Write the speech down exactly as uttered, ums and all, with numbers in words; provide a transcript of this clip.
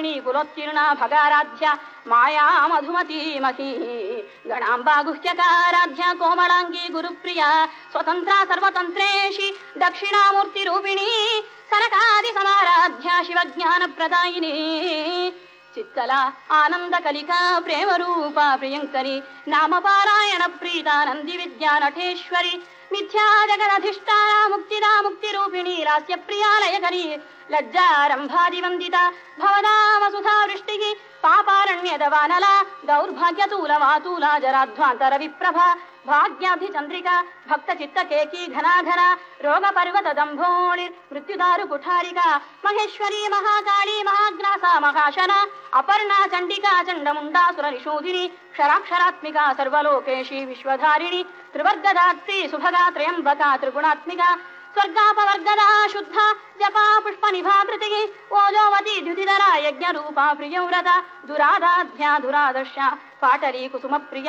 रूपिणी कुलोत्तीर्णा भगाराध्या माया मधुमतीमही गणाम्बा गुह्यकाराध्या कोमलांगी गुरुप्रिया स्वतंत्रा सर्वतंत्रेशी दक्षिणामूर्ति रूपिणी सरकादि समाराध्या शिवज्ञान प्रदायिनी चित्कला आनंद कलिका प्रेम रूपा प्रियंकरी नाम पारायण प्रीता नंदी विद्या नटेश्वरी मिथ्या जगदधिष्ठाना मुक्तिदा मुक्ति रूपिणी रास्य प्रिया लयकरी लज्जारंभादि वंदिता भवनाम सुधा वृष्टिः पापारण्यदवानला दौर्भाग्यतूल वातूला जराध्वांतर विप्रभा भाग्याधि चंद्रिका भक्त चित्त केकी घनाघना रोग पर्वत दंभोणि मृत्युदारु कुठारिका महेश्वरी महाकाली महाग्रासा महाशना अपर्णा चंडिका चंडमुंडासुर निषूदिनी क्षराक्षरात्मिका सर्वलोकेशी विश्वधारिणी त्रिवर्गदात्री सुभगा त्रयंबका त्रिगुणात्मिका स्वर्गापवर्गदा शुद्धा जपा पुष्प निभावृतिः ओजोवती द्युतिधरा यज्ञ रूपा प्रियव्रता दुराधाध्या दुरादर्शा पाटली कुसुम प्रिया